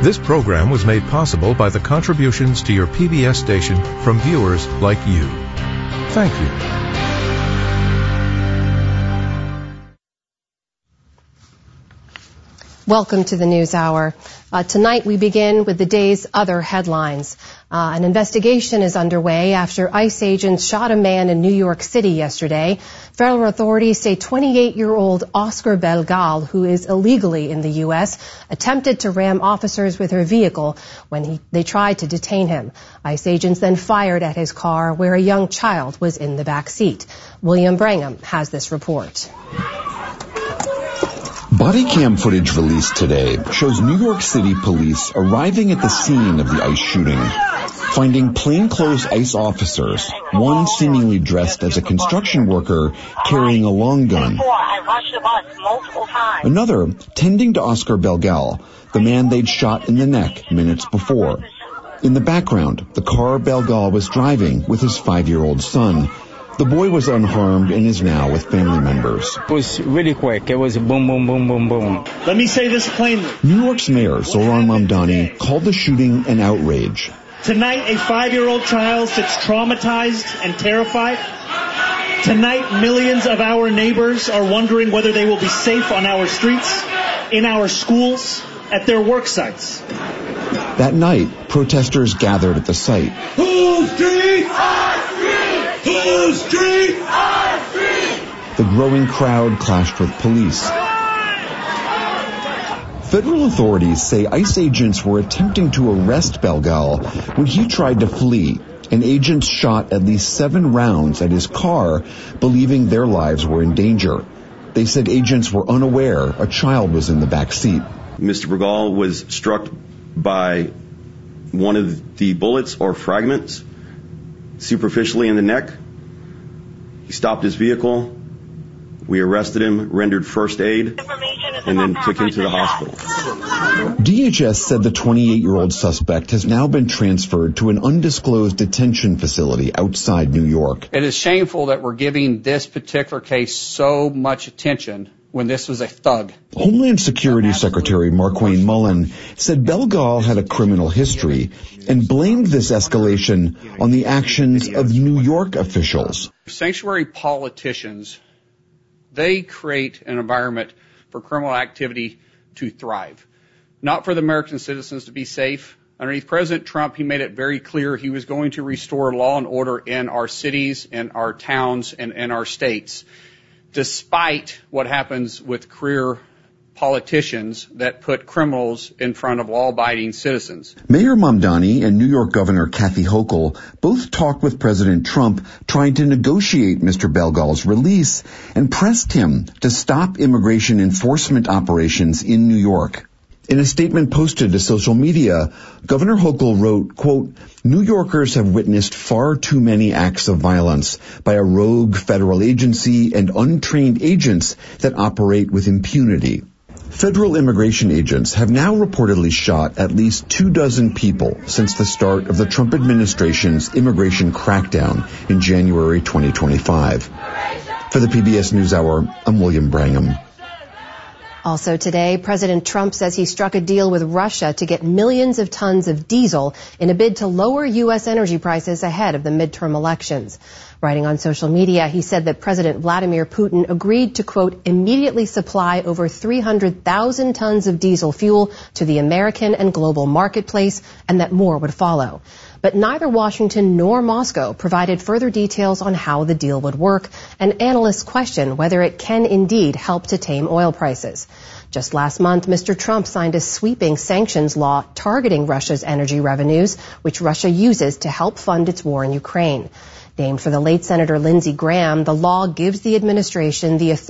This program was made possible by the contributions to your PBS station from viewers like you. Thank you. Welcome to the News Hour. Tonight we begin with the day's other headlines. An investigation is underway after ICE agents shot a man in New York City yesterday. Federal authorities say 28-year-old Oscar Belgal, who is illegally in the U.S., attempted to ram officers with her vehicle when they tried to detain him. ICE agents then fired at his car, where a young child was in the back seat. William Brangham has this report. Body cam footage released today shows New York City police arriving at the scene of the ICE shooting, finding plainclothes ICE officers, one seemingly dressed as a construction worker carrying a long gun, another tending to Oscar Belgal, the man they'd shot in the neck minutes before. In the background, the car Belgal was driving with his 5-year-old son. The boy was unharmed and is now with family members. It was really quick. It was boom, boom, boom, boom, boom. Let me say this plainly. New York's mayor, Zohran Mamdani, called the shooting an outrage. Tonight, a 5-year-old child sits traumatized and terrified. Tonight, millions of our neighbors are wondering whether they will be safe on our streets, in our schools, at their work sites. That night, protesters gathered at the site. Whose streets are free? Whose streets are free? The growing crowd clashed with police. Federal authorities say ICE agents were attempting to arrest Belgal when he tried to flee, and agents shot at least 7 rounds at his car, believing their lives were in danger. They said agents were unaware a child was in the back seat. Mr. Belgal was struck by one of the bullets or fragments superficially in the neck. He stopped his vehicle. We arrested him, rendered first aid, and then took him to the hospital. DHS said the 28-year-old suspect has now been transferred to an undisclosed detention facility outside New York. It is shameful that we're giving this particular case so much attention when this was a thug. Homeland Security Secretary Markwayne Mullin said Belgal had a criminal history and blamed this escalation on the actions of New York officials. Sanctuary politicians, they create an environment for criminal activity to thrive, not for the American citizens to be safe. Underneath President Trump, he made it very clear he was going to restore law and order in our cities, in our towns, and in our states, despite what happens with career politicians that put criminals in front of law-abiding citizens. Mayor Mamdani and New York Governor Kathy Hochul both talked with President Trump trying to negotiate Mr. Belgal's release and pressed him to stop immigration enforcement operations in New York. In a statement posted to social media, Governor Hochul wrote, quote, "New Yorkers have witnessed far too many acts of violence by a rogue federal agency and untrained agents that operate with impunity." Federal immigration agents have now reportedly shot at least 24 people since the start of the Trump administration's immigration crackdown in January 2025. For the PBS NewsHour, I'm William Brangham. Also today, President Trump says he struck a deal with Russia to get millions of tons of diesel in a bid to lower U.S. energy prices ahead of the midterm elections. Writing on social media, he said that President Vladimir Putin agreed to, quote, immediately supply over 300,000 tons of diesel fuel to the American and global marketplace, and that more would follow. But neither Washington nor Moscow provided further details on how the deal would work, and analysts question whether it can indeed help to tame oil prices. Just last month, Mr. Trump signed a sweeping sanctions law targeting Russia's energy revenues, which Russia uses to help fund its war in Ukraine. Named for the late Senator Lindsey Graham, the law gives the administration the authority